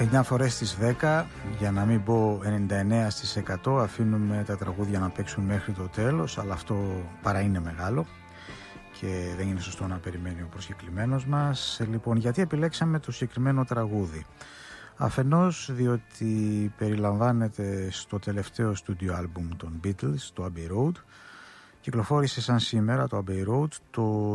9 φορές στις 10, για να μην πω 99%, αφήνουμε τα τραγούδια να παίξουν μέχρι το τέλος, αλλά αυτό παρά είναι μεγάλο και δεν είναι σωστό να περιμένει ο προσκεκλημένος μας. Λοιπόν, γιατί επιλέξαμε το συγκεκριμένο τραγούδι? Αφενός διότι περιλαμβάνεται στο τελευταίο στούντιο άλμπουμ των Beatles, το Abbey Road. Κυκλοφόρησε σαν σήμερα το Abbey Road το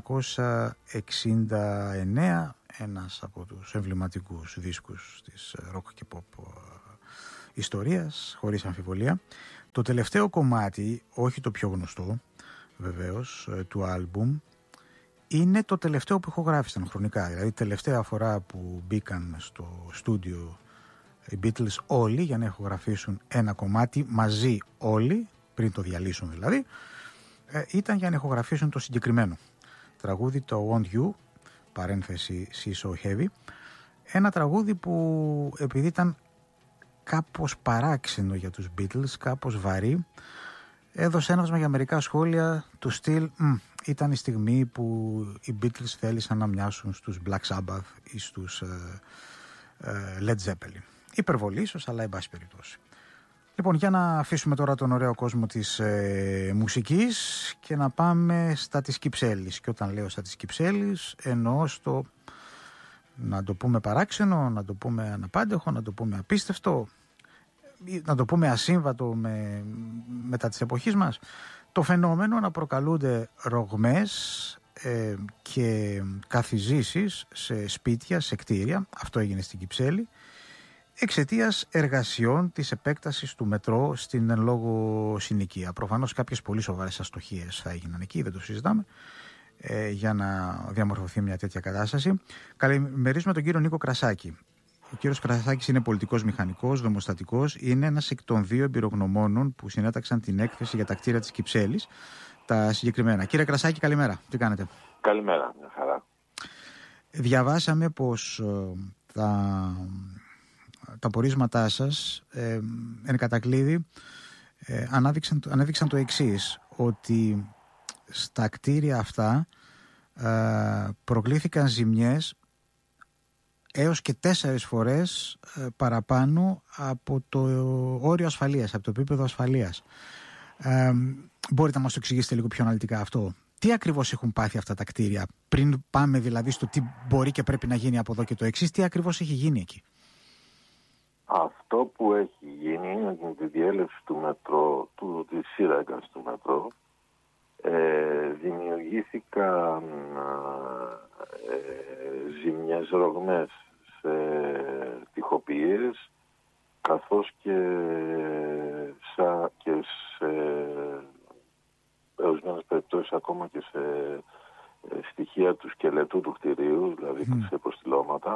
1969, ένας από τους εμβληματικούς δίσκους της rock και pop ιστορίας, χωρίς αμφιβολία. Το τελευταίο κομμάτι, όχι το πιο γνωστό βεβαίως, του άλμπουμ, είναι το τελευταίο που ηχογράφησαν χρονικά. Δηλαδή τελευταία φορά που μπήκαν στο στούντιο οι Beatles όλοι για να ηχογραφήσουν ένα κομμάτι μαζί όλοι, πριν το διαλύσουν δηλαδή, ήταν για να ηχογραφήσουν το συγκεκριμένο τραγούδι, το Want You, παρένθεση She's So Heavy. Ένα τραγούδι που επειδή ήταν κάπως παράξενο για τους Beatles, κάπως βαρύ, έδωσε έναυσμα για μερικά σχόλια του στυλ ήταν η στιγμή που οι Beatles θέλησαν να μοιάσουν στους Black Sabbath ή στους Led Zeppelin. Υπερβολή ίσως, αλλά εν πάση περιπτώσει. Λοιπόν, για να αφήσουμε τώρα τον ωραίο κόσμο της μουσικής και να πάμε στα της Κυψέλης. Και όταν λέω στα της Κυψέλης εννοώ στο, να το πούμε παράξενο, να το πούμε αναπάντεχο, να το πούμε απίστευτο, να το πούμε ασύμβατο μετά της εποχής μας, το φαινόμενο να προκαλούνται ρογμές και καθιζήσεις σε σπίτια, σε κτίρια, αυτό έγινε στην Κυψέλη, εξαιτίας εργασιών της επέκτασης του μετρό στην εν λόγω συνοικία. Προφανώς κάποιες πολύ σοβαρές αστοχίες θα έγιναν εκεί, δεν το συζητάμε, για να διαμορφωθεί μια τέτοια κατάσταση. Καλημερίζουμε τον κύριο Νίκο Κρασάκη. Ο κύριος Κρασάκης είναι πολιτικός μηχανικός, δομοστατικός, είναι ένας εκ των 2 εμπειρογνωμόνων που συνέταξαν την έκθεση για τα κτίρια της Κυψέλης, τα συγκεκριμένα. Κύριε Κρασάκη, καλημέρα. Τι κάνετε? Καλημέρα, μια χαρά. Διαβάσαμε πως τα πορίσματά σας εν κατακλείδη ανέδειξαν το εξής, ότι στα κτίρια αυτά προκλήθηκαν ζημιές έως και 4 φορές παραπάνω από το όριο ασφαλείας, από το επίπεδο ασφαλείας. Μπορείτε να μας το εξηγήσετε λίγο πιο αναλυτικά αυτό? Τι ακριβώς έχουν πάθει αυτά τα κτίρια, πριν πάμε δηλαδή στο τι μπορεί και πρέπει να γίνει από εδώ και το εξής, τι ακριβώς έχει γίνει εκεί? Αυτό που έχει γίνει είναι με τη διέλευση του μετρό, της σύραγγας του μετρό, δημιουργήθηκαν ζημιές, ρογμές σε τοιχοποιίες, καθώς και σε ορισμένες περιπτώσεις ακόμα και σε στοιχεία του σκελετού του κτηρίου, δηλαδή σε υποστηλώματα,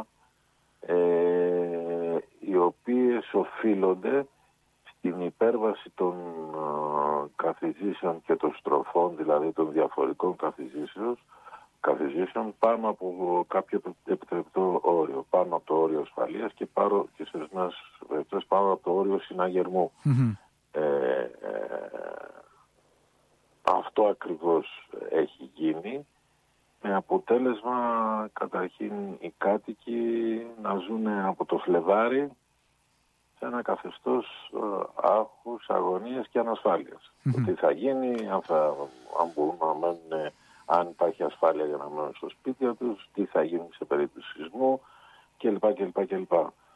οι οποίες οφείλονται στην υπέρβαση των καθιζήσεων και των στροφών, δηλαδή των διαφορικών καθιζήσεων πάνω από κάποιο επιτρεπτό όριο, πάνω από το όριο ασφαλείας και σε ορισμένες περιπτώσεις πάνω από το όριο συναγερμού. Αυτό ακριβώς έχει γίνει, με αποτέλεσμα καταρχήν οι κάτοικοι να ζουν από το Φλεβάρι σε ένα καθεστώς άγχους, αγωνίας και ανασφάλειας. Τι θα γίνει, αν μπορούν να μένουν, αν υπάρχει ασφάλεια για να μένουν στο σπίτι τους, τι θα γίνει σε περίπτωση σεισμού κλπ.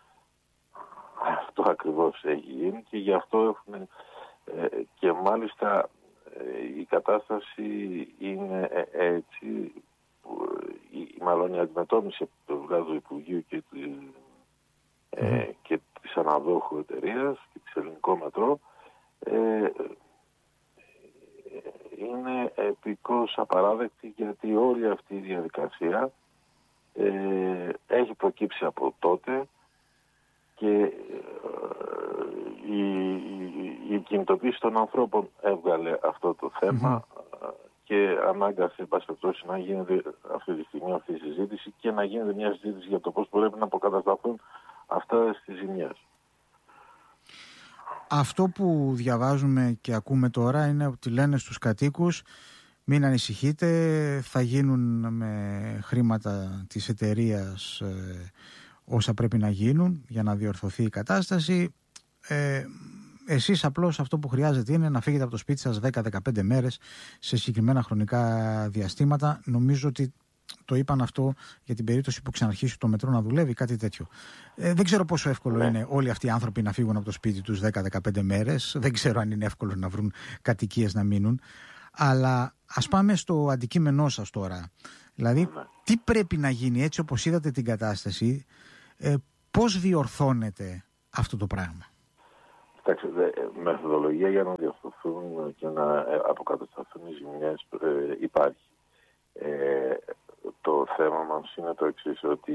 Αυτό ακριβώς έχει γίνει και γι' αυτό έχουν και μάλιστα η κατάσταση είναι έτσι, μάλλον η αντιμετώπιση από το πλευρά του Υπουργείου και της αναδόχου εταιρείας και της Ελληνικό Μετρό είναι επικώς απαράδεκτη, γιατί όλη αυτή η διαδικασία έχει προκύψει από τότε και η κινητοποίηση των ανθρώπων έβγαλε αυτό το θέμα και ανάγκασε να γίνεται αυτή τη στιγμή αυτή η συζήτηση και να γίνεται μια συζήτηση για το πώς πρέπει να αποκατασταθούν αυτά στις ζημιές. Αυτό που διαβάζουμε και ακούμε τώρα είναι ότι λένε στους κατοίκους μην ανησυχείτε, θα γίνουν με χρήματα της εταιρείας όσα πρέπει να γίνουν για να διορθωθεί η κατάσταση. Εσείς απλώς αυτό που χρειάζεται είναι να φύγετε από το σπίτι σας 10-15 μέρες σε συγκεκριμένα χρονικά διαστήματα. Νομίζω ότι το είπαν αυτό για την περίπτωση που ξαναρχίσει το μετρό να δουλεύει, κάτι τέτοιο. Δεν ξέρω πόσο εύκολο είναι όλοι αυτοί οι άνθρωποι να φύγουν από το σπίτι τους 10-15 μέρες. Δεν ξέρω αν είναι εύκολο να βρουν κατοικίες να μείνουν. Αλλά ας πάμε στο αντικείμενό σας τώρα. Δηλαδή, τι πρέπει να γίνει έτσι όπως είδατε την κατάσταση, πώς διορθώνεται αυτό το πράγμα? Κοιτάξτε, μεθοδολογία για να διορθωθούν και να αποκατασταθούν οι ζημιές υπάρχει. Το θέμα μας είναι το εξής, ότι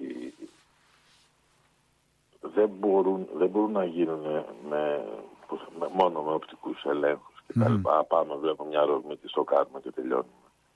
δεν μπορούν να γίνουν μόνο με οπτικούς ελέγχους και τα λοιπά. Πάμε, βλέπουμε μια ρογμή, τη σοκάρουμε και τελειώνουμε.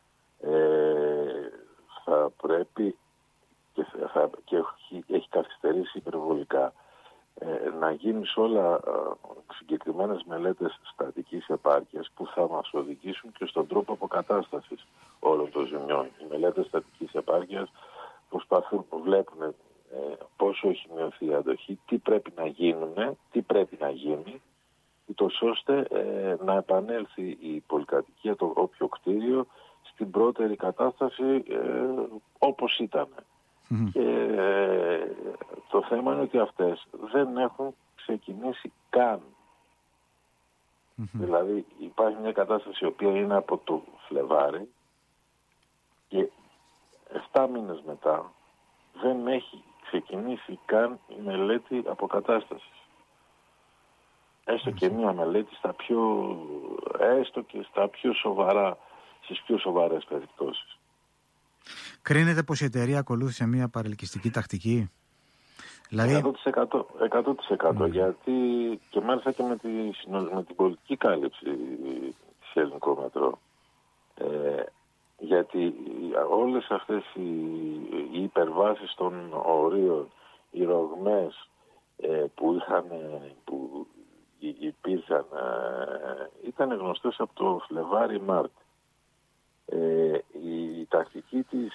Θα πρέπει και έχει καθυστερήσει υπερβολικά να γίνουν σε όλα συγκεκριμένες μελέτες στατικής επάρκειας που θα μας οδηγήσουν και στον τρόπο αποκατάστασης όλων των ζημιών. Οι μελέτες στατικής επάρκειας προσπαθούν, βλέπουν πόσο έχει μειωθεί η αντοχή, τι πρέπει να γίνουν, τι πρέπει να γίνει, ούτως ώστε να επανέλθει η πολυκατοικία, το όποιο κτίριο, στην πρώτερη κατάσταση όπως ήταν. Και το θέμα είναι ότι αυτές δεν έχουν ξεκινήσει καν. Δηλαδή υπάρχει μια κατάσταση η οποία είναι από το Φλεβάρι και 7 μήνες μετά δεν έχει ξεκινήσει καν η μελέτη αποκατάστασης. Έστω και μια μελέτη έστω και στις πιο σοβαρές περιπτώσεις. Κρίνεται πως η εταιρεία ακολούθησε μια παρελκυστική τακτική? Δηλαδή... 100%. Γιατί και μάλιστα και με την πολιτική κάλυψη της Ελληνικό Μετρό. Γιατί όλες αυτές οι υπερβάσεις των ορίων, οι ρογμές που υπήρχαν, ήταν γνωστές από το Φλεβάρι-Μάρτι. Η τακτική της,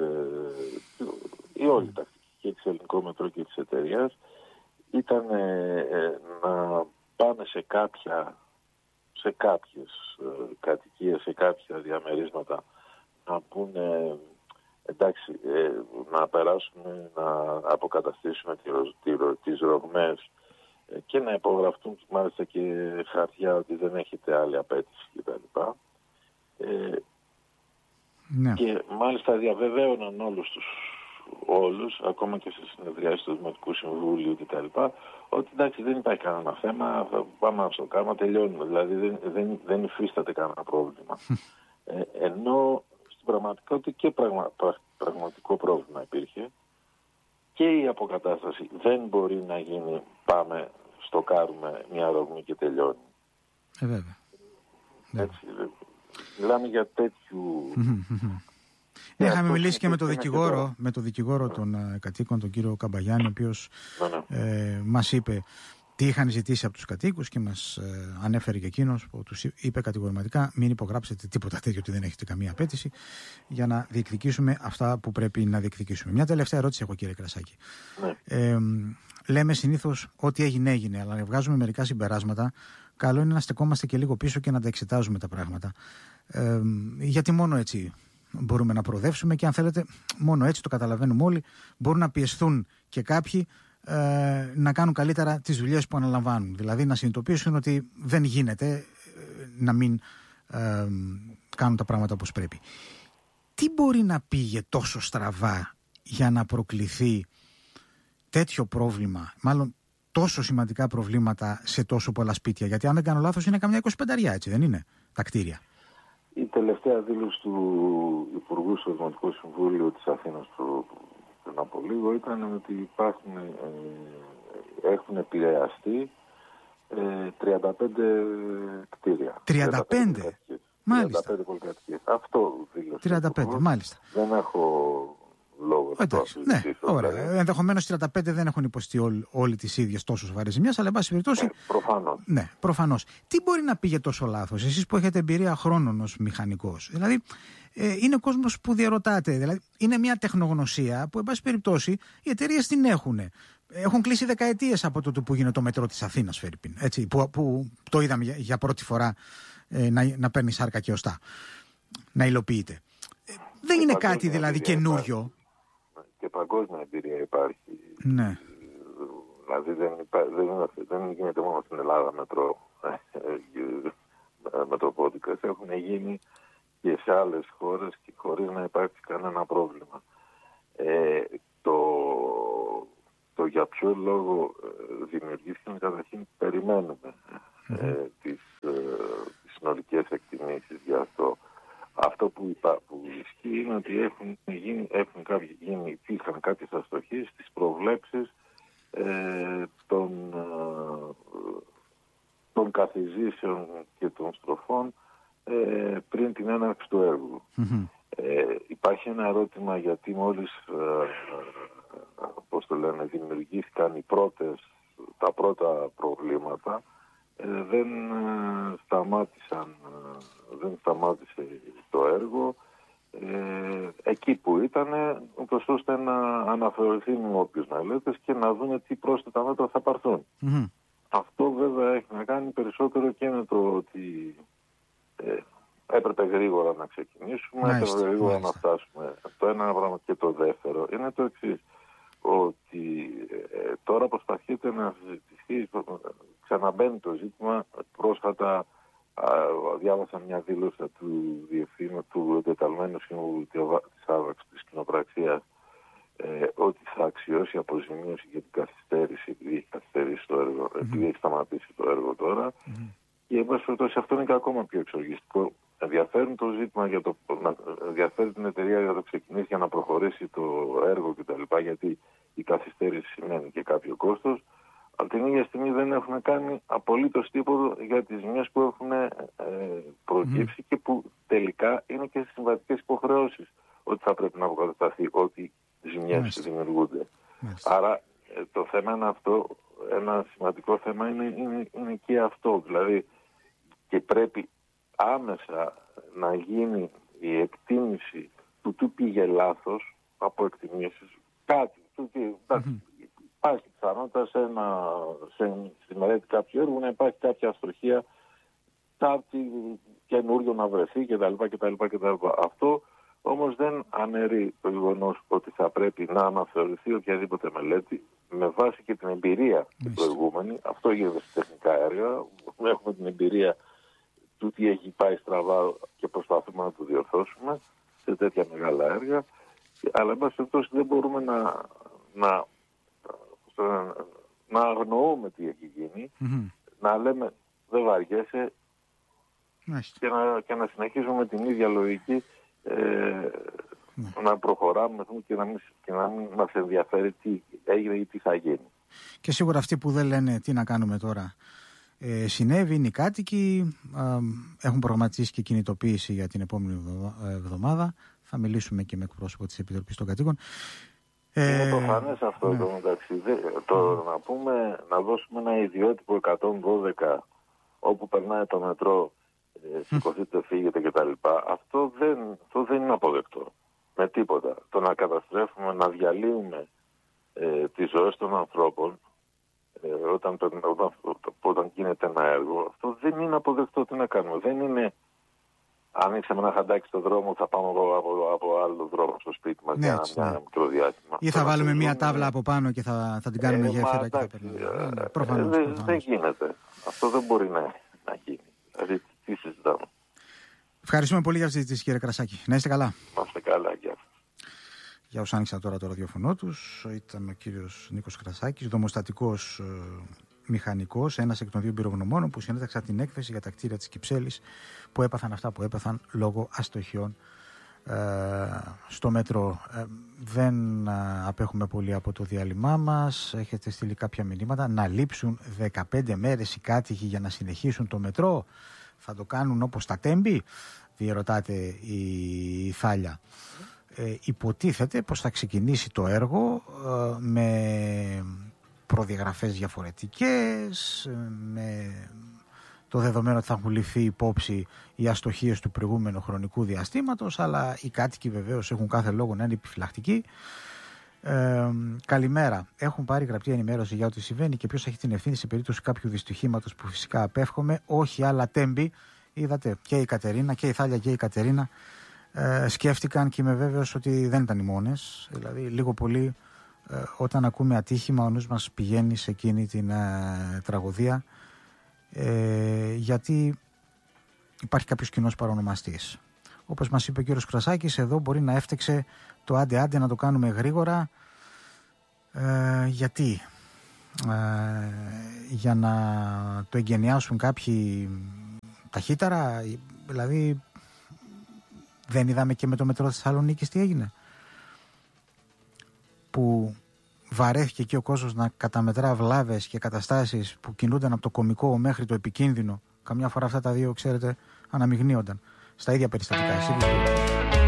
η όλη τακτική και της Ελληνικό Μετρό και της εταιρείας ήταν να πάνε σε κάποιες κατοικίες, σε κάποια διαμερίσματα να πούνε εντάξει, να περάσουμε, να αποκαταστήσουμε τις ρογμές και να υπογραφτούν μάλιστα και χαρτιά ότι δεν έχετε άλλη απέτηση κτλ. Ναι. Και μάλιστα διαβεβαίωναν όλους, ακόμα και στις συνεδριάσεις του Δημοτικού Συμβούλου κτλ., ότι εντάξει δεν υπάρχει κανένα θέμα, θα πάμε να το κάνουμε, τελειώνουμε. Δηλαδή δεν υφίσταται κανένα πρόβλημα. Ενώ στην πραγματικότητα και πραγματικό πρόβλημα υπήρχε και η αποκατάσταση δεν μπορεί να γίνει πάμε, στοκάρουμε μια ρογμή και τελειώνει. Βέβαια. Έτσι, μιλάμε για τέτοιου... Είχαμε μιλήσει και με το δικηγόρο των κατοίκων, τον κύριο Καμπαγιάννη, ο οποίος μας είπε τι είχαν ζητήσει από τους κατοίκους και μας ανέφερε και εκείνος που τους είπε κατηγορηματικά μην υπογράψετε τίποτα τέτοιο, ότι δεν έχετε καμία απέτηση, για να διεκδικήσουμε αυτά που πρέπει να διεκδικήσουμε. Μια τελευταία ερώτηση έχω, κύριε Κρασάκη. Λέμε συνήθως ότι έγινε, αλλά βγάζουμε μερικά συμπεράσματα. Καλό είναι να στεκόμαστε και λίγο πίσω και να τα εξετάζουμε τα πράγματα. Γιατί μόνο έτσι μπορούμε να προοδεύσουμε και αν θέλετε μόνο έτσι, το καταλαβαίνουμε όλοι, μπορούν να πιεσθούν και κάποιοι να κάνουν καλύτερα τις δουλειές που αναλαμβάνουν. Δηλαδή να συνειδητοποιήσουν ότι δεν γίνεται να μην κάνουν τα πράγματα όπως πρέπει. Τι μπορεί να πήγε τόσο στραβά για να προκληθεί τέτοιο πρόβλημα, μάλλον τόσο σημαντικά προβλήματα σε τόσο πολλά σπίτια? Γιατί αν δεν κάνω λάθος είναι καμιά 25, έτσι δεν είναι, τα κτίρια? Η τελευταία δήλωση του Υπουργού στο Δημοτικό Συμβούλιο της Αθήνας πριν από λίγο ήταν ότι έχουν επηρεαστεί 35 κτίρια. 35? Μάλιστα. 35 πολυκατοικίες. Αυτό δήλωσε. 35, μάλιστα. Δεν έχω λόγο να το συζητήσω. Ναι, ωραία. Ενδεχομένως 35 δεν έχουν υποστεί όλοι τις ίδιες τόσο σοβαρές ζημιές, αλλά εν πάση περιπτώσει. Προφανώς. Ναι, προφανώς. Τι μπορεί να πήγε τόσο λάθος, εσείς που έχετε εμπειρία χρόνων ως μηχανικός? Δηλαδή, είναι κόσμος που διαρωτάται. Δηλαδή, είναι μια τεχνογνωσία που, εν πάση περιπτώσει, οι εταιρείες την έχουν. Έχουν κλείσει δεκαετίες από τότε που γίνεται το μετρό της Αθήνας, Φερρυπίν, έτσι, που το είδαμε για πρώτη φορά να παίρνει σάρκα και οστά, να υλοποιείται. Δεν είναι κάτι δηλαδή καινούριο. Και παγκόσμια εμπειρία υπάρχει. Ναι. Δηλαδή δεν γίνεται μόνο στην Ελλάδα μετροπόδικες. Έχουν γίνει και σε άλλες χώρες και χωρίς να υπάρχει κανένα πρόβλημα. Το για ποιο λόγο δημιουργήθηκαν, καταρχήν περιμένουμε τις συνολικές εκτιμήσεις για αυτό. Αυτό που ισχύει είναι ότι υπήρχαν κάποιες αστοχίες στις προβλέψεις των καθιζήσεων και των στροφών πριν την έναρξη του έργου. Υπάρχει ένα ερώτημα γιατί μόλις δημιουργήθηκαν τα πρώτα προβλήματα, δεν σταμάτησε το έργο εκεί που ήταν, ώστε να αναφερθεί με όποιους μελέτες και να δούμε τι πρόσθετα μέτρα θα πάρθουν. Αυτό βέβαια έχει να κάνει περισσότερο και με το ότι έπρεπε γρήγορα να ξεκινήσουμε, έπρεπε γρήγορα να φτάσουμε. Το ένα πράγμα. Και το δεύτερο είναι το εξής, ότι τώρα προσπαθείτε να συζητηθεί, ξαναμπαίνει το ζήτημα. Πρόσφατα διάβασα μια δήλωση του εντεταλμένου συμβούλου της άβαξης της κοινοπραξίας ότι θα αξιώσει αποζημίωση για την καθυστέρηση, επειδή έχει καθυστερήσει το έργο, επειδή έχει σταματήσει το έργο τώρα. Και εν πάση περιπτώσει αυτό είναι και ακόμα πιο εξοργιστικό. Ενδιαφέρουν το ζήτημα ενδιαφέρει την εταιρεία για να το ξεκινήσει, για να προχωρήσει το έργο κτλ. Γιατί η καθυστέρηση σημαίνει και κάποιο κόστος. Από την ίδια στιγμή δεν έχουν κάνει απολύτως τίποτα για τις ζημιές που έχουν προκύψει και που τελικά είναι και στις συμβατικές υποχρεώσεις ότι θα πρέπει να αποκατασταθεί ό,τι ζημιές δημιουργούνται. Άρα το θέμα είναι αυτό. Ένα σημαντικό θέμα είναι και αυτό. Δηλαδή και πρέπει άμεσα να γίνει η εκτίμηση του τι πήγε λάθος από εκτιμήσεις. Κάτι. Υπάρχει πιθανότητα στη μελέτη κάποιου έργου να υπάρχει κάποια αστοχία, κάτι καινούριο να βρεθεί κτλ. Αυτό όμως δεν αναιρεί το γεγονός ότι θα πρέπει να αναθεωρηθεί οποιαδήποτε μελέτη με βάση και την εμπειρία την προηγούμενη. Αυτό γίνεται σε τεχνικά έργα. Έχουμε την εμπειρία του τι έχει πάει στραβά και προσπαθούμε να το διορθώσουμε σε τέτοια μεγάλα έργα. Αλλά εν πάση περιπτώσει δεν μπορούμε να αγνοούμε τι έχει γίνει, να λέμε δεν βαριέσαι και να συνεχίζουμε την ίδια λογική, να προχωράμε και να μην μας ενδιαφέρει τι έγινε ή τι θα γίνει. Και σίγουρα αυτοί που δεν λένε τι να κάνουμε τώρα συνέβη, είναι οι κάτοικοι, έχουν προγραμματίσει και κινητοποίηση για την επόμενη εβδομάδα. Θα μιλήσουμε και με εκπρόσωπο της Επιτροπής των Κατοίκων. Είναι προφανές αυτό το μεταξύ. Να δώσουμε ένα ιδιότυπο 112 όπου περνάει το μετρό, σηκωθείτε, φύγετε κτλ. Αυτό δεν είναι αποδεκτό με τίποτα. Το να καταστρέφουμε, να διαλύουμε τις ζωές των ανθρώπων όταν γίνεται ένα έργο, αυτό δεν είναι αποδεκτό. Τι να κάνουμε? Δεν είναι ανοίξαμε ένα χαντάκι στον δρόμο, θα πάμε από άλλο δρόμο στο σπίτι μας για ένα μικρό διάστημα. Ή θα βάλουμε μια τάβλα από πάνω και θα την κάνουμε γέφυρα και θα περνάμε. Προφανώς. Δεν γίνεται. Αυτό δεν μπορεί να γίνει. Δηλαδή, τι συζητάμε. Ευχαριστούμε πολύ για τη συζήτηση, κύριε Κρασάκη. Να είστε καλά. Να είστε καλά, γεια σας. Για όσους άνοιξαν τώρα το ραδιοφωνό τους, ήταν ο κύριος Νίκος Κρασάκης, δομοστατικός μηχανικός, ένας εκ των δύο εμπειρογνωμόνων που συνέταξαν την έκθεση για τα κτίρια της Κυψέλης που έπαθαν αυτά που έπαθαν λόγω αστοχιών στο μέτρο. Δεν απέχουμε πολύ από το διάλειμμά μας. Έχετε στείλει κάποια μηνύματα. Να λείψουν 15 μέρες οι κάτοικοι για να συνεχίσουν το μετρό. Θα το κάνουν όπως τα Τέμπη? Διερωτάται η Θάλια. Υποτίθεται πως θα ξεκινήσει το έργο με προδιαγραφές διαφορετικές, με το δεδομένο ότι θα έχουν ληφθεί υπόψη οι αστοχίες του προηγούμενου χρονικού διαστήματος, αλλά οι κάτοικοι βεβαίως έχουν κάθε λόγο να είναι επιφυλακτικοί. Καλημέρα. Έχουν πάρει γραπτή ενημέρωση για ό,τι συμβαίνει και ποιος έχει την ευθύνη σε περίπτωση κάποιου δυστυχήματος που φυσικά απέφχομαι? Όχι άλλα τέμπη. Είδατε, και η Κατερίνα και η Θάλια και η Κατερίνα σκέφτηκαν και είμαι βέβαιος ότι δεν ήταν οι μόνες. Δηλαδή λίγο πολύ όταν ακούμε ατύχημα ο νους μας πηγαίνει σε εκείνη την τραγωδία, γιατί υπάρχει κάποιος κοινός παρονομαστής. Όπως μας είπε ο κύριος Κρασάκης, εδώ μπορεί να έφτεξε το άντε να το κάνουμε γρήγορα. Γιατί? Για να το εγκαινιάσουν κάποιοι ταχύτερα? Δηλαδή δεν είδαμε και με το μετρό Θεσσαλονίκης τι έγινε? Που βαρέθηκε εκεί ο κόσμος να καταμετρά βλάβες και καταστάσεις που κινούνταν από το κωμικό μέχρι το επικίνδυνο. Καμιά φορά αυτά τα δύο, ξέρετε, αναμειγνύονταν στα ίδια περιστατικά. Εσύ τι πιστεύεις?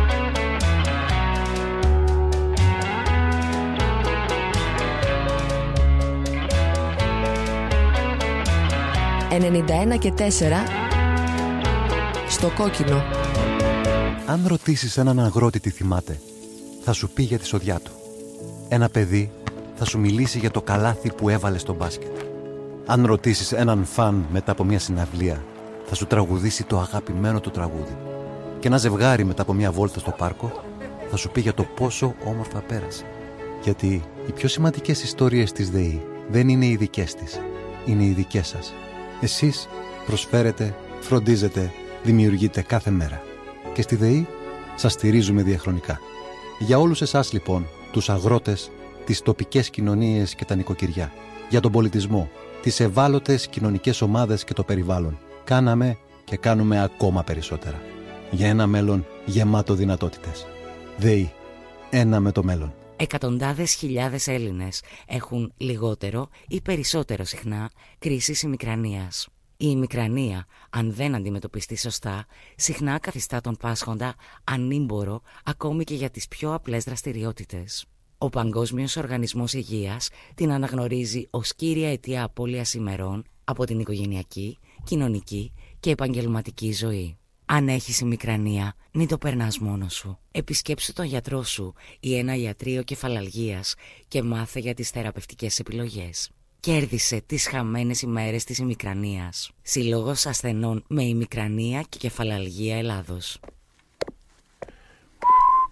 91,4 στο κόκκινο. Αν ρωτήσεις έναν αγρότη τι θυμάται, θα σου πει για τη σοδιά του. Ένα παιδί θα σου μιλήσει για το καλάθι που έβαλε στο μπάσκετ. Αν ρωτήσεις έναν φαν μετά από μια συναυλία, θα σου τραγουδήσει το αγαπημένο του τραγούδι. Και ένα ζευγάρι μετά από μια βόλτα στο πάρκο θα σου πει για το πόσο όμορφα πέρασε. Γιατί οι πιο σημαντικές ιστορίες της ΔΕΗ δεν είναι οι δικές της, είναι οι δικές σας. Εσείς προσφέρετε, φροντίζετε, δημιουργείτε κάθε μέρα. Και στη ΔΕΗ σας στηρίζουμε διαχρονικά. Για όλους εσάς λοιπόν, τους αγρότες, τις τοπικές κοινωνίες και τα νοικοκυριά, για τον πολιτισμό, τις ευάλωτες κοινωνικές ομάδες και το περιβάλλον, κάναμε και κάνουμε ακόμα περισσότερα. Για ένα μέλλον γεμάτο δυνατότητες. ΔΕΗ. Ένα με το μέλλον. Εκατοντάδες χιλιάδες Έλληνες έχουν λιγότερο ή περισσότερο συχνά κρίσεις ημικρανίας. Η ημικρανία, αν δεν αντιμετωπιστεί σωστά, συχνά καθιστά τον πάσχοντα ανήμπορο ακόμη και για τις πιο απλές δραστηριότητες. Ο Παγκόσμιος Οργανισμός Υγείας την αναγνωρίζει ως κύρια αιτία απώλειας ημερών από την οικογενειακή, κοινωνική και επαγγελματική ζωή. Αν έχεις ημικρανία, μην το περνάς μόνος σου. Επισκέψου τον γιατρό σου ή ένα ιατρείο κεφαλαλγίας και μάθε για τις θεραπευτικές επιλογές. Κέρδισε τις χαμένες ημέρες της ημικρανίας. Συλλόγος ασθενών με ημικρανία και κεφαλαλγία Ελλάδος.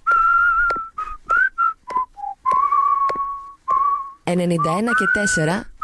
91,4